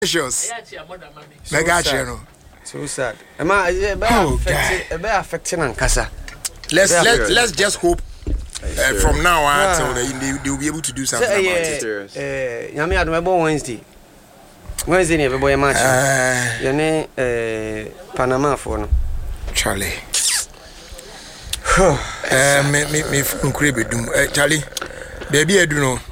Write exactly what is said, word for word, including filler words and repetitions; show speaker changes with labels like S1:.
S1: Congratulations. Mega channel.
S2: So sad. Am I affecting Ankasa?
S1: Let's let let's just hope uh, from now on until they, they will be able to do something about it.
S2: Eh, Yami had my born Wednesday. Wednesday, never boy match. Your name, Panama for no.
S1: Charlie. Uh, me me me from Cribby. Charlie, baby, I do know.